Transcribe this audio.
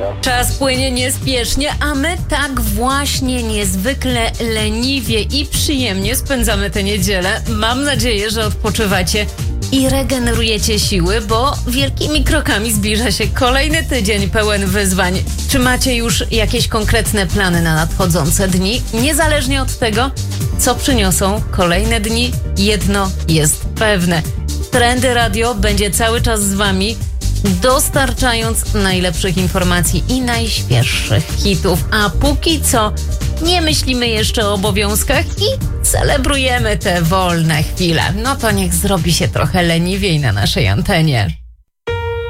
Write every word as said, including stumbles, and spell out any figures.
Czas płynie niespiesznie, a my tak właśnie niezwykle leniwie i przyjemnie spędzamy tę niedzielę. Mam nadzieję, że odpoczywacie i regenerujecie siły, bo wielkimi krokami zbliża się kolejny tydzień pełen wyzwań. Czy macie już jakieś konkretne plany na nadchodzące dni? Niezależnie od tego, co przyniosą kolejne dni, jedno jest pewne. Trendy Radio będzie cały czas z wami, dostarczając najlepszych informacji i najświeższych hitów. A póki co nie myślimy jeszcze o obowiązkach i celebrujemy te wolne chwile. No to niech zrobi się trochę leniwiej na naszej antenie.